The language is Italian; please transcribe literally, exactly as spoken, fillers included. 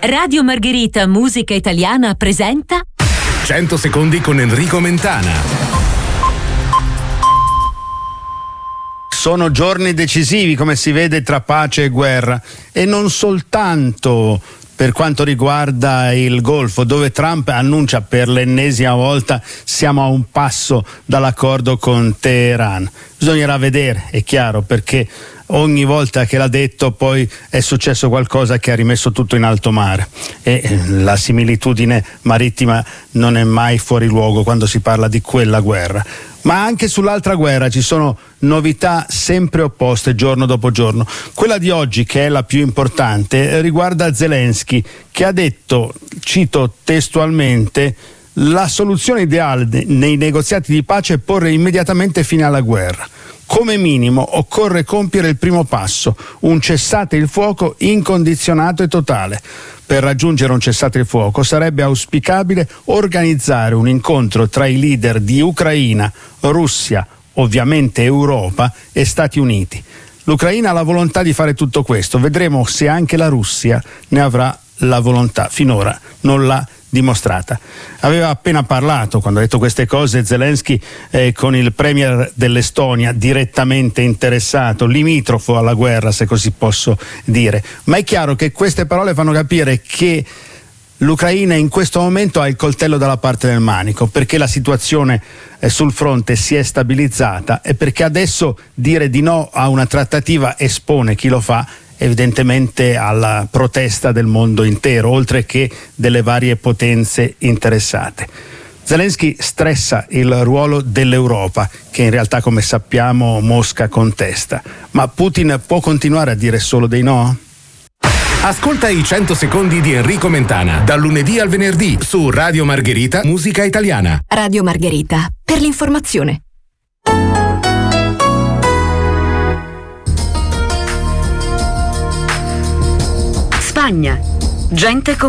Radio Margherita Musica Italiana presenta cento secondi con Enrico Mentana. Sono giorni decisivi, come si vede, tra pace e guerra, e non soltanto per quanto riguarda il Golfo, dove Trump annuncia per l'ennesima volta siamo a un passo dall'accordo con Teheran. Bisognerà vedere, è chiaro, perché ogni volta che l'ha detto poi è successo qualcosa che ha rimesso tutto in alto mare, e la similitudine marittima non è mai fuori luogo quando si parla di quella guerra. Ma anche sull'altra guerra ci sono novità sempre opposte giorno dopo giorno. Quella di oggi, che è la più importante, riguarda Zelensky, che ha detto, cito testualmente: la soluzione ideale nei negoziati di pace è porre immediatamente fine alla guerra. Come minimo occorre compiere il primo passo, un cessate il fuoco incondizionato e totale. Per raggiungere un cessate il fuoco sarebbe auspicabile organizzare un incontro tra i leader di Ucraina, Russia, ovviamente Europa e Stati Uniti. L'Ucraina ha la volontà di fare tutto questo, vedremo se anche la Russia ne avrà la volontà. Finora non l'ha dimostrata. Aveva appena parlato, quando ha detto queste cose, Zelensky eh, con il premier dell'Estonia, direttamente interessato, limitrofo alla guerra, se così posso dire. Ma è chiaro che queste parole fanno capire che l'Ucraina in questo momento ha il coltello dalla parte del manico, perché la situazione eh, sul fronte si è stabilizzata e perché adesso dire di no a una trattativa espone chi lo fa evidentemente alla protesta del mondo intero, oltre che delle varie potenze interessate. Zelensky stressa il ruolo dell'Europa, che in realtà, come sappiamo, Mosca contesta. Ma Putin può continuare a dire solo dei no? Ascolta i cento secondi di Enrico Mentana, dal lunedì al venerdì su Radio Margherita Musica Italiana. Radio Margherita, per l'informazione. Spagna. Gente con